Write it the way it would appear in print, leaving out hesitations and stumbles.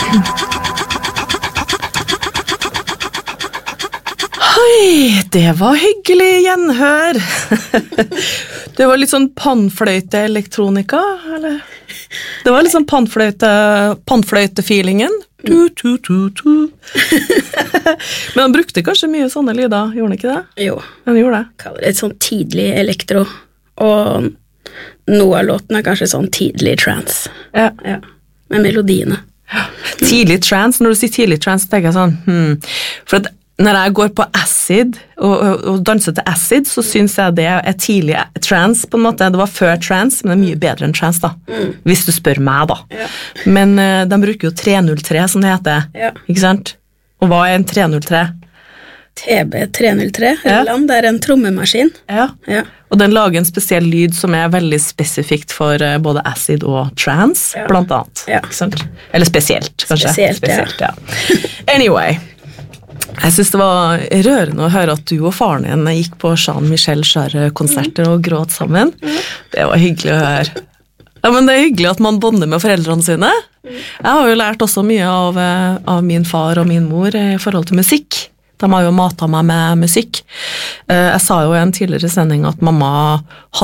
Oi, det var hyggelig gjenhør. Det var litt sånn pannfløyte-elektronika, eller? Det var litt sånn pannfløyte-feelingen. Men han brukte kanskje mye sånne lyder, gjorde han ikke det? Jo. Han gjorde det. Kaller det sånn tidlig elektro, og noe av låten kanskje sånn tidlig trance. Ja. Ja, med melodiene. Tidlig trance, når du sier tidlig trance, tenker jeg sånn, for at når jeg går på acid og danser til acid, så synes jeg det er tidlig trance på en måte. Det var før trance, men det er mye bedre enn trance da. Hvis du spør meg da. Ja. Men de bruker jo 303 som det heter, Ja. ikke sant? Og hva er en 303? TB303, Ja. Rødland, det er en trommemaskin. Ja. Ja. Og den lager en spesiell lyd som er veldig spesifikt for både acid og trance, Ja. blant annet. Ja. Ikke sant? Eller spesielt, kanskje. Spesielt, ja. Anyway, jeg synes det var rørende å høre at du og faren din gikk på Jean-Michel Jarre-konserter og gråt sammen. Det var hyggelig å høre. Ja, men det er hyggelig at man bonder med foreldrene sine. Jeg har jo lært også mye av min far og min mor i forhold til musikk. De har jo matet meg med musikk. Jeg sa jo i en tidligere sending at mamma